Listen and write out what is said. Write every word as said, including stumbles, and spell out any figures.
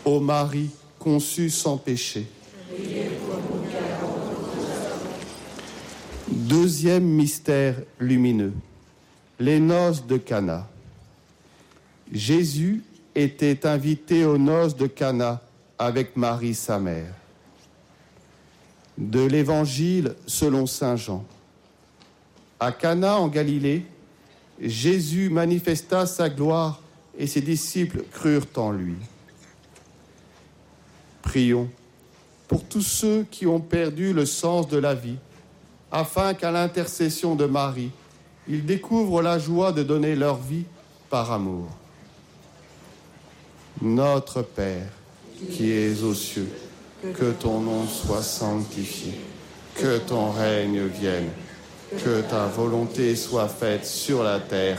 Ô Marie, conçue sans péché. Deuxième mystère lumineux, les noces de Cana. Jésus était invité aux noces de Cana avec Marie, sa mère. De l'Évangile selon saint Jean. À Cana, en Galilée, Jésus manifesta sa gloire et ses disciples crurent en lui. Prions pour tous ceux qui ont perdu le sens de la vie, afin qu'à l'intercession de Marie, ils découvrent la joie de donner leur vie par amour. Notre Père, qui es aux cieux, que ton nom soit sanctifié, que ton règne vienne, que ta volonté soit faite sur la terre